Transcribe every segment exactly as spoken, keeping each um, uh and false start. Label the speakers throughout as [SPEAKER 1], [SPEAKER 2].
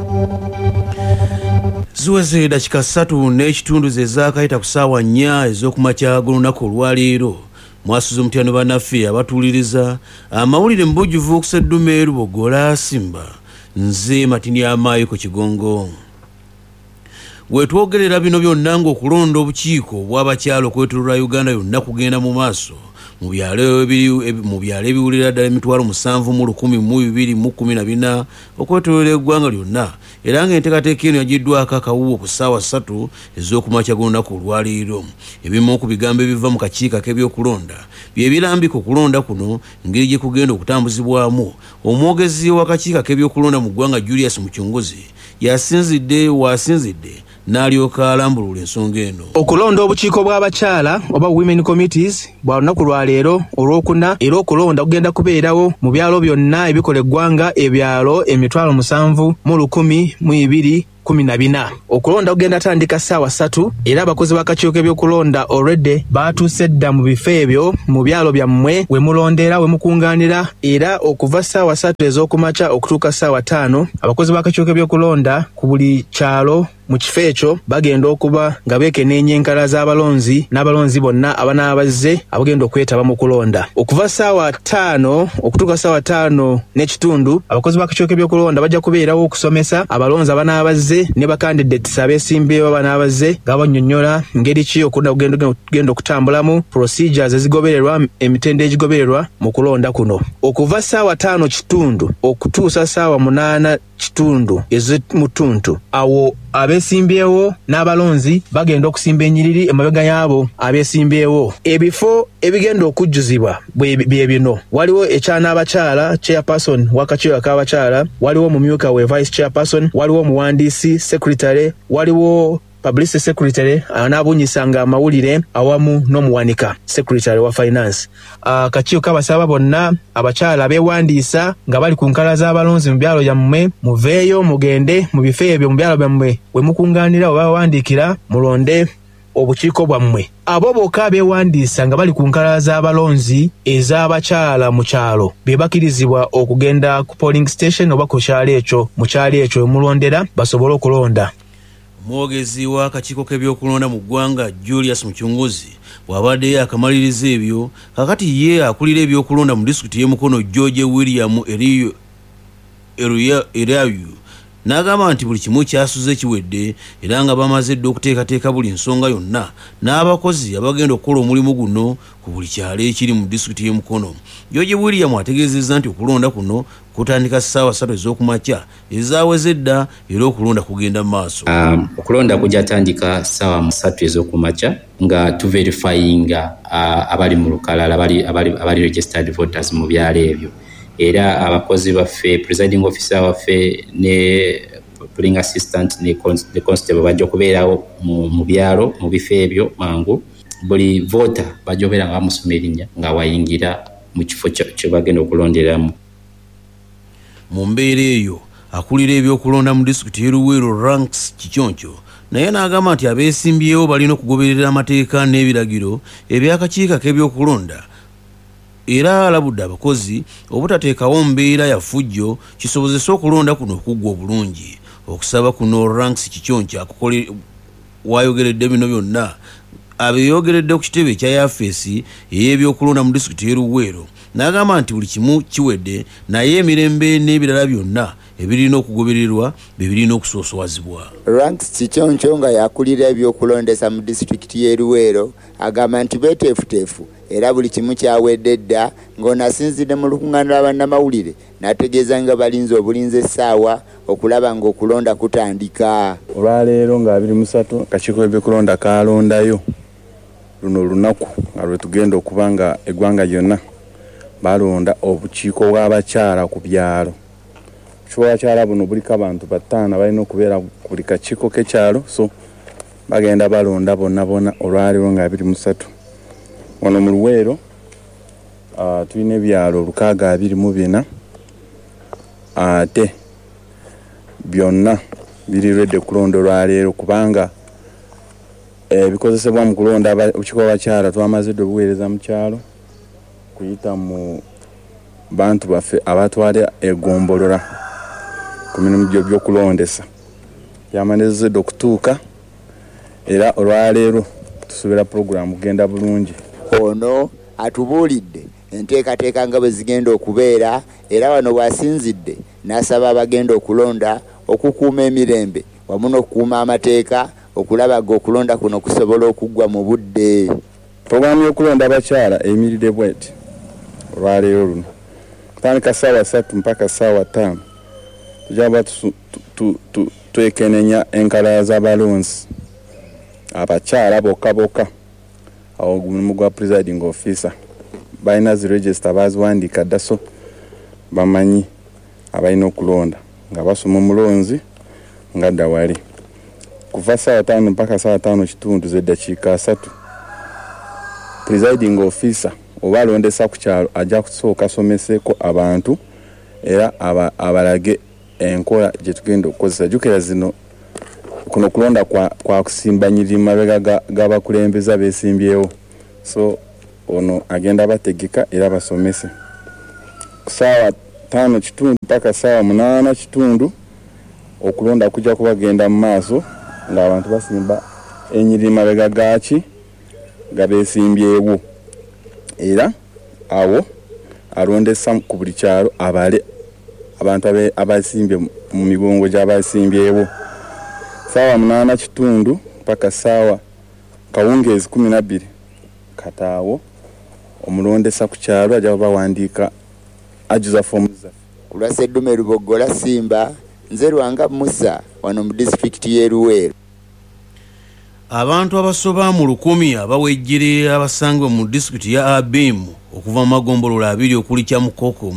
[SPEAKER 1] Ziweze dakika ssatu n'ekitundu ze zaakayita ku ssaawa nnya ez'okumakya g'olunaku olwaleero mwasuze omutyaano bannaffe abatuuliriza amawulire mu bujjuvu okuseddume Lubogola Simba nze Matini Amaayi ku Kigongo. Wetwogerera bino byonna ng'okulonda obukiiko bw'abakyala okwetooloola Uganda yonna kugenda mu maaso mu byalo ebiwulira ddala emitwalo musanvu mu lukumi mu bibiri mu kkumi na bina okwetooloola eggwanga lyonna, era ng'enteekateeka eno yagiddwako akawuwo ku ssaawa ssatu ez'okumakya g'olunaku olwaleero. Ebimu ku bigambo ebiva mu kakiiko k'ebyokulonda bye birambika okulonda kuno engeri gye kugenda okutambuzibwamu. Omwogezi w'akakiiko k'ebyokulonda mu ggwanga Julius Muchunguzi yasinzidde wasinzidde n'alyoka alambulula ensonga eno.
[SPEAKER 2] Okulonda obukiiko bw'abakyala oba women committees bwa lunaku lwa leero olwokuna, era okulonda kugenda kubeerawo mu byalo byonna ebikola eggwanga, ebyalo emitwalo musanvu mu lukumi mu ibiri kumi na bina. Okulonda kugenda tandika ssaawa ssatu, era abakozi b'akakiiko k'ebyokulonda already baatuuse dda mu bifo ebyo mu byalo byammwe we mulondera we mukungaanira, era okuva ssaawa ssatu ez'okumakya okutuuka ssaawa ttaano abakozi b'akakiiko k'ebyokulonda ku buli kyalo mu kifo ekyo bagenda okuba nga beekenneenya enkala z'abalonzi n'abalonzi bonna abanaabazze abagenda okwetaba mu kulonda. Okuva ssaawa ttaano okutuuka ssaawa ttaano n'ekitundu abakozi b'akakiiko k'ebyokulonda bajja kubeerawo okusomesa abalonzi abanaabazze ne bakandidates abeesimbawo abanaabaze nga bannyonnyola ngeri ki okulonda kugenda okutambulamu, procedures ezigobererwa, emitendera egigobererwa mu kulonda kuno. Okuva ssaawa ttaano kitundu okutuusa ssaawa munaana kitundu ez'omutuntu awo abeesimbyewo n'abalonzi bagenda okusimba ennyiriri emabega yaabo abeesimbyewo. Ebifo ebigenda okujjuzibwa bye bino: waliwo eky'anaabakyala chairperson w'akakiiko k'abakyala, waliwo omumyuka we vice chairperson, waliwo omuwandiisi secretary, waliwo publicity secretary anaabunyisanga amawulire awamu n'omuwanika secretary wa finance. Akakiiko kabasaba bonna abakyala abeewandiisa nga bali ku nkala z'abalonzi mu byalo byammwe muveeyo mugende mu bifo ebyo mu byalo byammwe we mukungaanira oba bawandiikira mulonde obukiiko bwammwe. Abo bokka abeewandiisa nga bali ku nkala z'abalonzi ez'abakyala mu kyalo be bakirizibwa okugenda ku polling station oba ku kyalo ekyo mu kyalo ekyo we mulondera basobole okulonda.
[SPEAKER 1] Omwogezi w'akakiiko k'ebyokulonda mu ggwanga Julius Muchunguzi bw'abadde yakamaliriza ebyo, kakati ye akulira ebyokulonda mu disitulikiti y'e Mukono George William Erayu n'agamba nti buli kimu kyasuze kiwedde, era nga bamaze dda okuteekateeka buli nsonga yonna n'abakozi abagenda okukola omulimu guno ku buli kyalo ekiri mu disitulikiti y'e Mukono. George William ategeezezza nti okulonda kuno kutandika ssaawa ssatu ez'okumakya ezaaweze dda, era okulonda kugenda mu maaso.
[SPEAKER 3] Um, okulonda kujja tandika ssaawa ssatu ez'okumakya nga tuverifyinga uh, abali mu lukalala abali, abali, abali registered voters mu byalo ebyo, era abakozi baffe presiding officer waffe ne polling assistant ne, ne constable bajja okubeerawo mu, mu byalo mu bifo ebyo mangu. Buli voter bajja okubeera nga bamusoma erinnya nga wayingira mu kifo kye bagenda okulonderamu.
[SPEAKER 1] Mu mbeera eyo akulira ebyokulonda mu disitulikiti y'e Luweero Ranks Kikyoncho naye n'agamba nti abeesimbyewo balina okugoberera amateeka n'ebiragiro eby'akakiiko k'ebyokulonda, era alabudde abakozi obutateekawo mbeera ya ffujjo kisobozese okulonda kuno okuggwa obulungi. Okusaba kuno Ranks Kikyoncho akukole wayogeredde bino byonna abeeyogeredde ku kitebe ekya yafeesi ey'ebyokulonda mu disitulikiti y'e Luweero n'agamba nti buli kimu kiwedde, naye emirembe n'ebirala byonna ebirina okugobererwa bibirina okusoosowazibwa.
[SPEAKER 4] Ranks Kikyoncho nga yakulira ebyokulondesa mu disitulikiti y'e Luweero agamba nti beeteefuteefu era buli kimu kyawedde dda, ng'onasinzidde mu lukuŋŋaana lw'abannamawulire n'ategeeza nga balinze obulinzi essaawa okulaba ng'okulonda kutandika.
[SPEAKER 5] Olwaleero nga abiri musatu akakiiko k'ebyokulonda kalondayo luno olunaku nga lwe tugenda okuba nga eggwanga lyonna balonda obukiiko bw'abakyala ku byalo. Obukiiko bw'abakyala buno buliko abantu bataano balina okubeera ku buli kakiiko k'ekyalo, so bagenda balonda bonna bonna olwaleero nga abiri musatu. Wano mu Luweero uh, tulina ebyalo lukaaga abiri mu bina ate byonna biri redde kulonda olwaleero kubanga ebikozesebwa mu kulonda obukiiko bw'abakyala twamaze dde obuweereza mu kyalo kuyita mu bantu baffe abatwala egombolola ku mirimu gy'okulondesa byamaliriziddwa okutuuka era olwaleero tusuubira puroguramu kugenda bulungi.
[SPEAKER 4] Ono atubuulidde enteekateeka nga bwe zigenda okubeera era wano bw'asinzidde n'asaba abagenda okulonda okukuuma emirembe wamu n'okukuuma amateeka okulaba nga okulonda kuno kusobola okuggwa mu budde.
[SPEAKER 5] Puroguramu y'okulonda abakyala eyimiridde bw'eti olwaleero luno kutandika ssaawa ssatu mpaka ssaawa ttaano tujaba twekenenya enkalala z'abalonzi abakyala bokka bokka awo omulimu gwa presiding officer balina ziregister baziwandiika dda so bamanyi abalina okulonda nga basoma omulonzi nga dda wali kuva ssaawa ttaano mpaka ssaawa ttaano kitundu z'eddakiika asatu presiding officer oba alondesa ku kyalo ajja kusooka asomeseeko abantu era abalage enkola gye tugenda okukozesa. Jjukira zino kuno kulonda kwa, kwa kusimbanyirira mabega g'abakulembeza beesimbyewo so ono agenda bategeka era basomese ku ssaawa ttaano kitundu mpaka ssaawa munaana kitundu okulonda kujja kubagenda mu maaso ng'abantu basimba enyiriri mabega gaaki gabeesimbyewo era awo alondesa ku buli kyalo abale abantu abasimbye mu migongo gy'abasimbyewo ssaawa munaana kitundu mpaka ssaawa kawungeezi kumi na bbiri kataawo omulondesa ku kyalo ajja bawandiika ajuza foomu zaffe.
[SPEAKER 4] Ku lwa Sseddume Lubogola Simba nze Lwanga Musa wano mu disitulikiti y'e Luweero.
[SPEAKER 1] Abantu abasoba mu lukumi abawejjere abasangibwa mu disitulikiti ya Abimu okuva mu magombolola abiri okuli Kyamukoko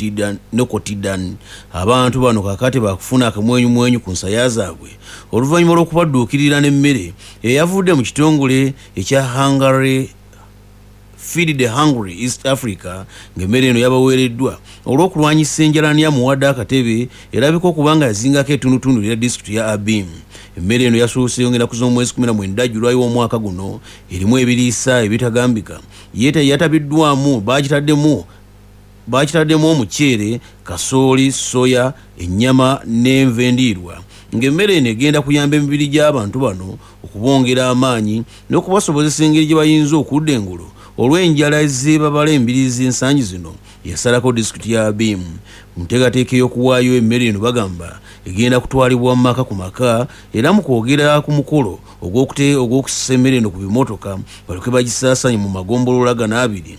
[SPEAKER 1] ne Kotidan. Abantu bano kakati bakufuna akamwenyumwenyu ku nsaya zaabwe oluvannyuma lw'okubadduukirira n'emmere eyavudde mu kitongole ekya Hungary Feed the Hungry East Africa ng'emmere eno yabaweereddwa olw'okulwanyisa enjala n'yamuwadde akatebe erabika okuba nga yazingako ettundutundu lya disitulikiti ya Abimu. Emmere eno yasoose yongera kuza omwezi kumi na mwenda Julayi w'omwaka guno erimu ebiriisa ebitagambika yeeta yatabiddwamu bagitaddemu bakitaddemu omuceere kasooli soya ennyama n'enva endiirwa ng'emmere eno egenda kuyamba emibiri gy'abantu bano okubongera amaanyi n'okubasobozesa engeri gye bayinza okudda engulu olw'enjala ez'ebabala embiriizi ensangi zino yasalako disitulikiti ya Abimu. Mu nteekateeka y'okuwaayo emmere eno bagamba egenda kutwalibwa mu maka ku maka era mu kwogera ku mukolo ogw'okusisa emmere eno ku bimotoka balyoke bagisaasanye mu magombolola gano abiri.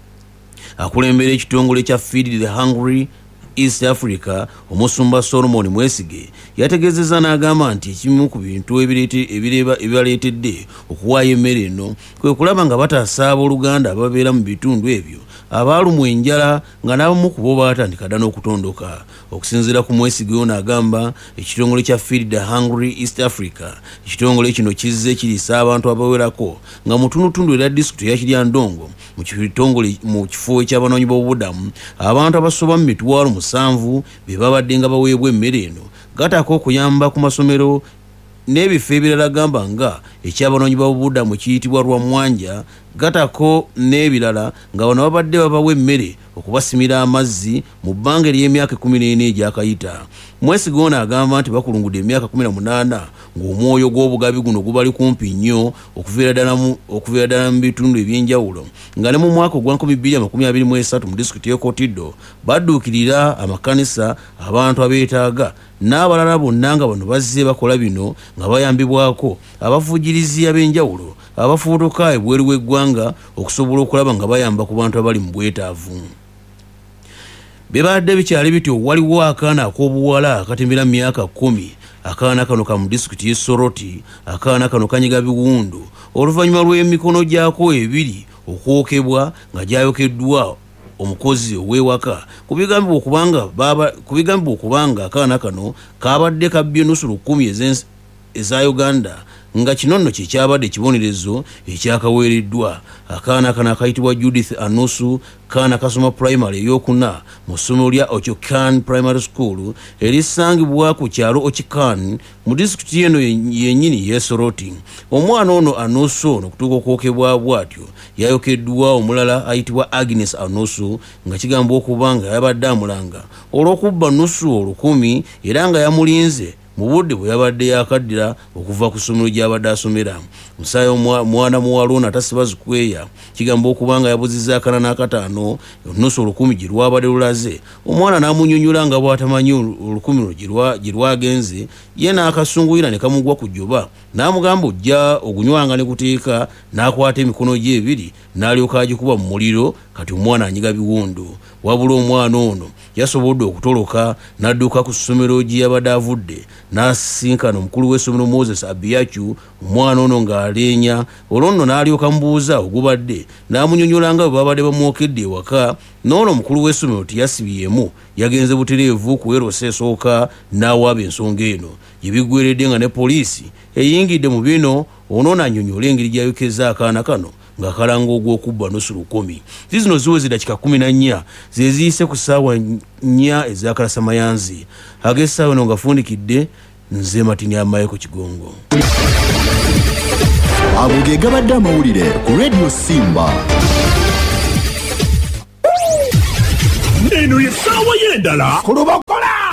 [SPEAKER 1] Akulembera ekitongole kya Feed the Hungry East Africa omusumba Solomon Mwesige yategeezezza n'agamba nti ekimu ku bintu ebibaleetedde okuwaayo emmere eno kwe kulaba nga bataasa abooluganda ababeera mu bitundu ebyo abaalumwa enjala nga n'abamu ku bo baatandika dda n'okutondoka. Okusinziira ku Mwesige ono agamba ekitongole kya Feed the Hungry East Africa ekitongole kino kizze kiriisa abantu abawerako nga mu ttundutundu era disitulikiti ya Kiryandongo mu kitongole mu kifo eky'abanoonyi b'obubudamu abantu abasoba mu mitwalo musanvu be babadde nga baweebwa emmere eno gatako okuyamba ku masomero n'ebifo ebirala gamba nga eky'abanoonyi b'obubudamu kiyitibwa Lwamwanja gatako n'ebirala nga bano babadde babawa emmere okubasimira amazzi mu bbanga ery'emyaka kumi n'ena egyakayita. Mwesige ono agamba nti bakulungudde emyaka kumi na munaana ng'omwoyo gw'obugabi guno gubali kumpi nnyo okuviira ddala mu bitundu eby'enjawulo nga ne mu mwaka ogwa nkumi bbiri amakumi abiri mu esatu mu disitulikiti y'e Kotido badduukirira amakanisa abantu abeetaaga n'abalala bonna nga bano bazze bakola bino nga bayambibwako abavujjirizi ab'enjawulo abafuutuka ebweru w'eggwanga okusobola okulaba nga bayamba ku bantu abali mu bwetaavu. Bibadde bikyali bityo waliwo akaana ak'obuwala akatembera myaka kumi. Akaana kano ka mu disitulikiti y'e Soroti. Akaana kano kanyiga biwundu oluvannyuma lw'emikono gyako ebiri okwokebwa nga gyayokeddwa omukozi ow'ewaka kubigambibwa okubanga baba kubigambibwa okubanga akaana kano kabadde kabbye nusu lukumi eza Uganda nga kino nno kye kyabadde ekibonerezo ekyakaweereddwa. Akaana kano akayitibwa Judith Anusu kaana kasoma primary eyokuna mu ssomero lya Ochokan Primary School erisangibwa ku kyalo Ochikan mu disitulikiti eno yennyini y'Esoroti. Omwana ono Anusu ono kutuuka okwokebwa bw'atyo yayokeddwa omulala ayitibwa Agnes Anusu nga kigamba okuba nga yabadde amulanga olw'okubba nusu olukumi era nga yamulinze mu budde bwe yabadde yakaddira okuva ku ssomero gy'abadde asomera. Musaayi omwana muwala ono atasiba zikweya kigamba okuba nga yabuzizza akana n'akataano nusu olukumi gye lwabadde lulaze. Omwana n'amunyonyola nga bw'atamanyi olukumi luno gye lwagenze, ye n'akasunguyira ne kamugwa ku jjoba n'amugamba ojja ogunywanga ne kuteeka, n'akwata emikono gye ebiri n'alyoka agikuba mu muliro. Kati omwana anyiga biwundo. Wabula omwana ono yasobodde okutoloka n'adduka ku ssomero gye yabadde avudde n'asinkana omukulu w'essomero Moses Abiyachu. Omwana ono ng'aleenya olwo nno n'alyoka mubuuza ogubadde n'amunyonyola nga bwe babadde bamwokedde ewaka. N'ono omukulu w'essomero teyasibyemu, yagenze butereevu kuweerosa esooka n'awaaba ensonga eno. Gye biggweeredde nga ne poliisi eyingidde mu bino, ono n'annyonnyola engeri gy'ayokezza akaana kano nga kalanga ogw'okubba nusu lukumi. Zino ziweze dakika kumi na nnya ze ziyise ku ssaawa nnya ez'akalasamayanzi. Ag'essaawa eno nga fundikidde nze Matini Amayeko Kigongo.
[SPEAKER 6] Ago ge gabadde amawulire ku Radio Simba. Eno ye ssaawa y'endala.